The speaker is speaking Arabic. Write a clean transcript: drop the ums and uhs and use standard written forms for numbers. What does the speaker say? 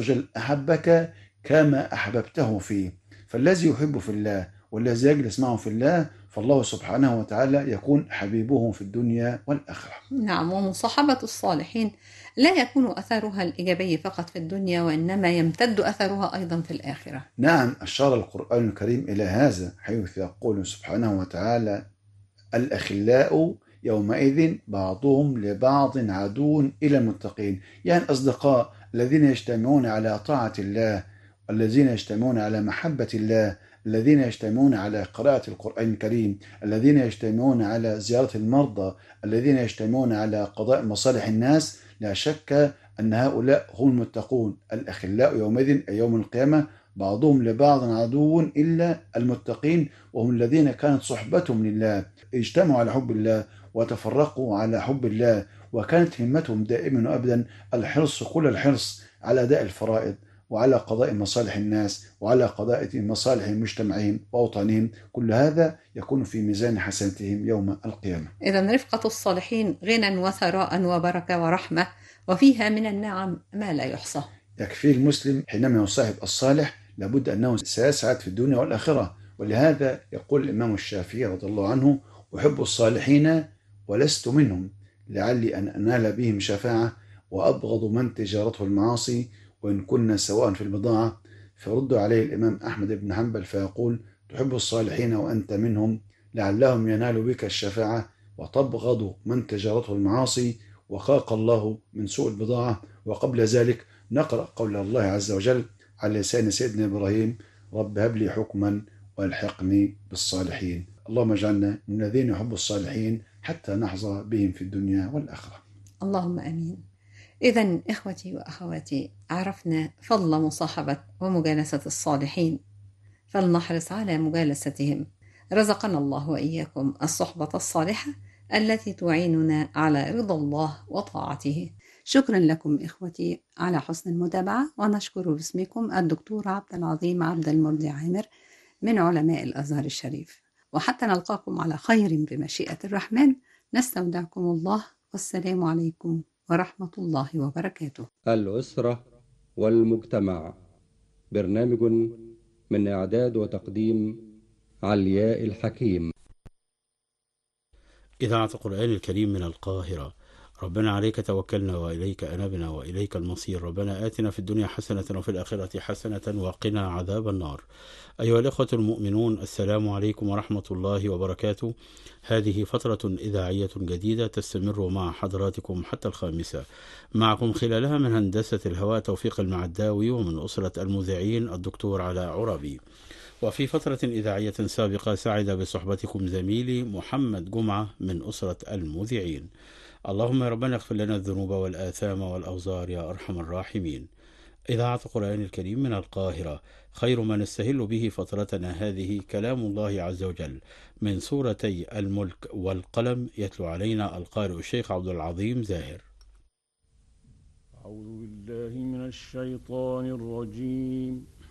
وجل أحبك كما أحببته فيه. فالذي يحب في الله والذي يجلس معه في الله، فالله سبحانه وتعالى يكون حبيبه في الدنيا والآخرة. نعم، ومصاحبة الصالحين لا يكون أثرها الإيجابي فقط في الدنيا، وإنما يمتد أثرها أيضا في الآخرة. نعم، أشار القرآن الكريم إلى هذا حيث يقول سبحانه وتعالى: الأخلاء يومئذ بعضهم لبعض عدو إلى المتقين. يعني أصدقاء الذين يجتمعون على طاعة الله، الذين يجتمعون على محبة الله، الذين يجتمعون على قراءة القرآن الكريم، الذين يجتمعون على زيارة المرضى، الذين يجتمعون على قضاء مصالح الناس، لا شك أن هؤلاء هم المتقون. الأخلاء يومئذ أي يوم القيامة بعضهم لبعض عدو إلا المتقين، وهم الذين كانت صحبتهم لله، اجتمعوا على حب الله وتفرقوا على حب الله، وكانت همتهم دائما وأبدا الحرص كل الحرص على أداء الفرائض وعلى قضاء مصالح الناس وعلى قضاء مصالح مجتمعهم وأوطانهم. كل هذا يكون في ميزان حسناتهم يوم القيامة. إذا رفقة الصالحين غنى وثراء وبركة ورحمة، وفيها من النعم ما لا يحصى. يكفي المسلم حينما يصاحب الصالح لابد أنه سيسعد في الدنيا والآخرة. ولهذا يقول الإمام الشافعي رضي الله عنه: أحب الصالحين ولست منهم لعلي أن أنال بهم شفاعة، وأبغض من تجارته المعاصي وإن كنا سواء في البضاعة. فيرد عليه الإمام أحمد بن حنبل فيقول: تحب الصالحين وأنت منهم لعلهم ينالوا بك الشفاعة، وتبغض من تجارته المعاصي وخاق الله من سوء البضاعة. وقبل ذلك نقرأ قول الله عز وجل على لسان سيدنا إبراهيم: رب هب لي حكما والحقني بالصالحين. اللهم اجعلنا من الذين يحبوا الصالحين حتى نحظى بهم في الدنيا والآخرة. اللهم آمين. إذا إخوتي وأخواتي، عرفنا فضل مصاحبة ومجالسة الصالحين، فلنحرص على مجالستهم. رزقنا الله وإياكم الصحبة الصالحة التي تعيننا على رضا الله وطاعته. شكرا لكم إخوتي على حسن المتابعة، ونشكر باسمكم الدكتور عبد العظيم عبد المرضي عامر من علماء الأزهر الشريف. وحتى نلقاكم على خير بمشيئة الرحمن، نستودعكم الله، والسلام عليكم ورحمة الله وبركاته. الأسرة والمجتمع، برنامج من إعداد وتقديم علياء الحكيم. إذاعة القرآن الكريم من القاهرة. ربنا عليك توكلنا وإليك أنبنا وإليك المصير. ربنا آتنا في الدنيا حسنة وفي الآخرة حسنة وقنا عذاب النار. أيها الإخوة المؤمنون، السلام عليكم ورحمة الله وبركاته. هذه فترة إذاعية جديدة تستمر مع حضراتكم حتى 5، معكم خلالها من هندسة الهواء توفيق المعداوي، ومن أسرة المذيعين الدكتور علاء عرابي. وفي فترة إذاعية سابقة سعد بصحبتكم زميلي محمد جمعة من أسرة المذيعين. اللهم يا ربنا اغفر لنا الذنوب والآثام والأوزار يا أرحم الراحمين. إذاعة القرآن الكريم من القاهرة. خير ما نستهل به فترتنا هذه كلام الله عز وجل من سورتي الملك والقلم، يتلو علينا القارئ الشيخ عبد العظيم زاهر. أعوذ بالله من الشيطان الرجيم.